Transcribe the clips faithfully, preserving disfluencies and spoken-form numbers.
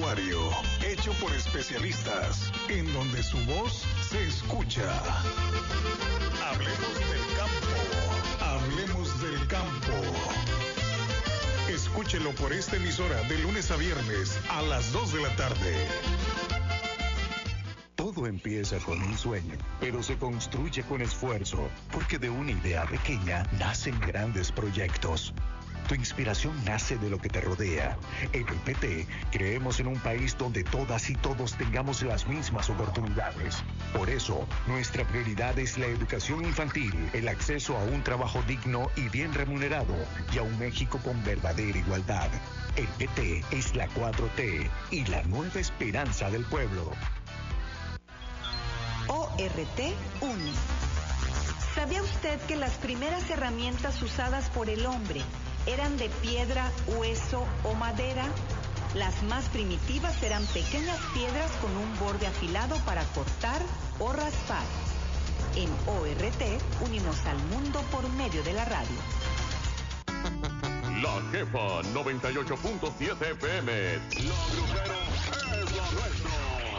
agropecuario, hecho por especialistas, en donde su voz se escucha. Hablemos del campo. Hablemos del campo. Escúchelo por esta emisora de lunes a viernes a las dos de la tarde. Todo empieza con un sueño, pero se construye con esfuerzo, porque de una idea pequeña nacen grandes proyectos. Tu inspiración nace de lo que te rodea. En el P T creemos en un país donde todas y todos tengamos las mismas oportunidades. Por eso, nuestra prioridad es la educación infantil, el acceso a un trabajo digno y bien remunerado, y a un México con verdadera igualdad. El P T es la cuatro T y la nueva esperanza del pueblo. O R T UNE. ¿Sabía usted que las primeras herramientas usadas por el hombre eran de piedra, hueso o madera? Las más primitivas eran pequeñas piedras con un borde afilado para cortar o raspar. En O R T unimos al mundo por medio de la radio. La Jefa noventa y ocho punto siete F M. Lo grupero es lo nuestro.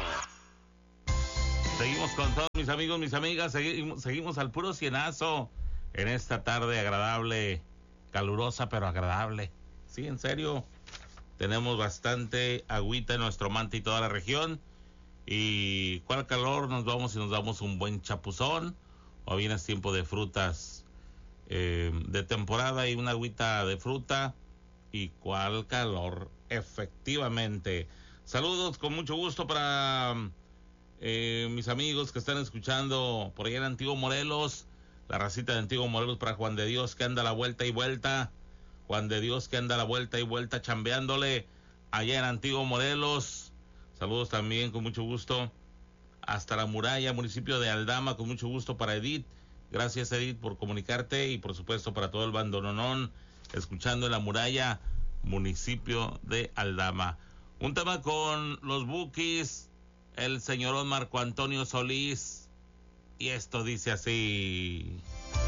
Seguimos con todos mis amigos, mis amigas, seguimos, seguimos al puro cienazo en esta tarde agradable, calurosa pero agradable. Sí, en serio, tenemos bastante agüita en nuestro Manta y toda la región. Y cuál calor, nos vamos y nos damos un buen chapuzón, o bien es tiempo de frutas eh, de temporada y una agüita de fruta. Y cuál calor, efectivamente. Saludos con mucho gusto para... Eh, mis amigos que están escuchando por allá en Antiguo Morelos, la racita de Antiguo Morelos, para Juan de Dios que anda la vuelta y vuelta, Juan de Dios que anda la vuelta y vuelta chambeándole allá en Antiguo Morelos. Saludos también con mucho gusto hasta La Muralla, municipio de Aldama, con mucho gusto para Edith. Gracias, Edith, por comunicarte, y por supuesto para todo el bandononón escuchando en La Muralla, municipio de Aldama. Un tema con los Bukis, el señorón Marco Antonio Solís, y esto dice así.